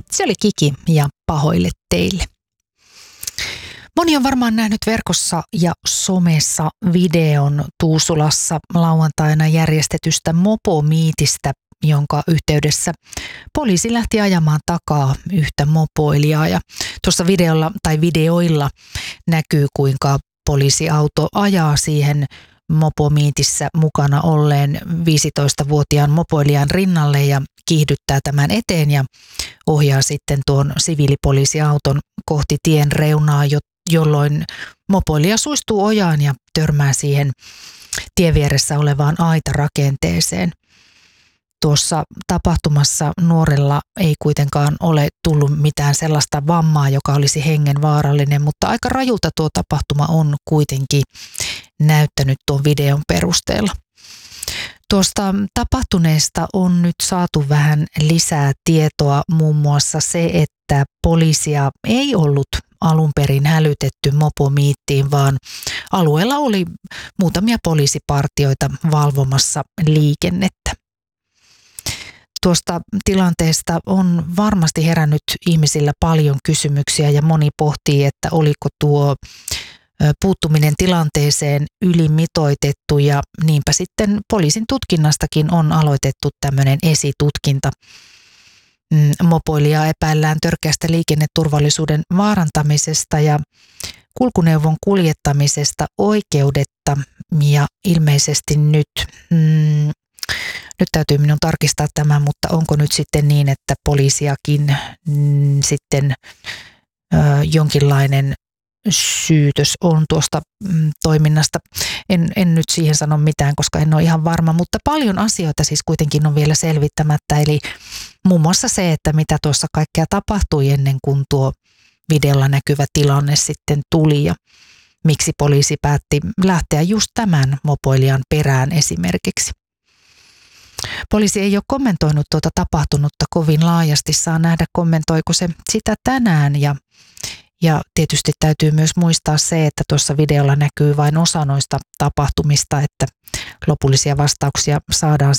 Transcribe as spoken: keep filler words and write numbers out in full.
Se oli Kiki ja Pahoille teille. Moni on varmaan nähnyt verkossa ja somessa videon Tuusulassa lauantaina järjestetystä mopomiitistä, jonka yhteydessä poliisi lähti ajamaan takaa yhtä mopoilijaa. Ja tuossa videolla tai videoilla näkyy, kuinka poliisiauto ajaa siihen mopomiitissä mukana olleen viisitoistavuotiaan mopoilijan rinnalle ja kiihdyttää tämän eteen ja ohjaa sitten tuon siviilipoliisiauton kohti tien reunaa, jolloin mopoilija suistuu ojaan ja törmää siihen tien vieressä olevaan aitarakenteeseen. Tuossa tapahtumassa nuorella ei kuitenkaan ole tullut mitään sellaista vammaa, joka olisi hengenvaarallinen, mutta aika rajulta tuo tapahtuma on kuitenkin näyttänyt tuon videon perusteella. Tuosta tapahtuneesta on nyt saatu vähän lisää tietoa, muun muassa se, että poliisia ei ollut alun perin hälytetty mopomiittiin, vaan alueella oli muutamia poliisipartioita valvomassa liikennettä. Tuosta tilanteesta on varmasti herännyt ihmisillä paljon kysymyksiä ja moni pohtii, että oliko tuo puuttuminen tilanteeseen ylimitoitettu ja niinpä sitten poliisin tutkinnastakin on aloitettu tämmöinen esitutkinta. Mopoilijaa epäillään törkeästä liikenneturvallisuuden vaarantamisesta ja kulkuneuvon kuljettamisesta oikeudetta ja ilmeisesti nyt, mm, nyt täytyy minun tarkistaa tämä, mutta onko nyt sitten niin, että poliisiakin mm, sitten ö, jonkinlainen syytös on tuosta mm, toiminnasta. En, en nyt siihen sano mitään, koska en ole ihan varma, mutta paljon asioita siis kuitenkin on vielä selvittämättä. Eli muun muassa se, että mitä tuossa kaikkea tapahtui ennen kuin tuo videolla näkyvä tilanne sitten tuli ja miksi poliisi päätti lähteä just tämän mopoilijan perään esimerkiksi. Poliisi ei ole kommentoinut tuota tapahtunutta kovin laajasti, saa nähdä kommentoiko se sitä tänään ja Ja tietysti täytyy myös muistaa se, että tuossa videolla näkyy vain osa noista tapahtumista, että lopullisia vastauksia saadaan